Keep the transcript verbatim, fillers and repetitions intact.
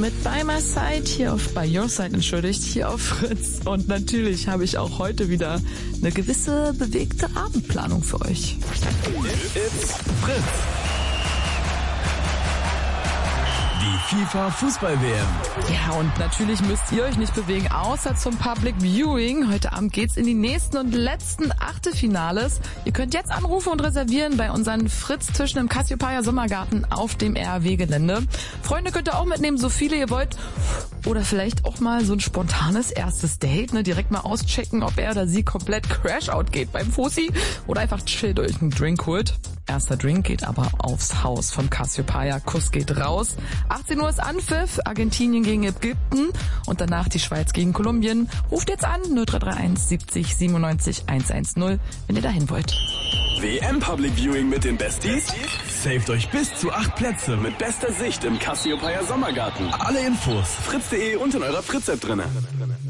mit By My Side hier auf By Your Side, entschuldigt, hier auf Fritz. Und natürlich habe ich auch heute wieder eine gewisse bewegte Abendplanung für euch. It's Fritz. Die FIFA-Fußball-W M. Ja, und natürlich müsst ihr euch nicht bewegen, außer zum Public Viewing. Heute Abend geht's in die nächsten und letzten Achtelfinales. Ihr könnt jetzt anrufen und reservieren bei unseren Fritz-Tischen im Cassiopeia Sommergarten auf dem R A W-Gelände. Freunde könnt ihr auch mitnehmen, so viele ihr wollt. Oder vielleicht auch mal so ein spontanes erstes Date, ne? Direkt mal auschecken, ob er oder sie komplett Crash-Out geht beim Fussi oder einfach chillt euch einen Drink holt. Erster Drink geht aber aufs Haus vom Cassiopeia. Kuss geht raus. achtzehn Uhr ist Anpfiff. Argentinien gegen Ägypten und danach die Schweiz gegen Kolumbien. Ruft jetzt an null drei drei eins siebzig siebenundneunzig hundertzehn, wenn ihr dahin wollt. W M Public Viewing mit den Besties? Saved euch bis zu acht Plätze mit bester Sicht im Cassiopeia Sommergarten. Alle Infos fritz punkt de und in eurer Fritz-App drinne.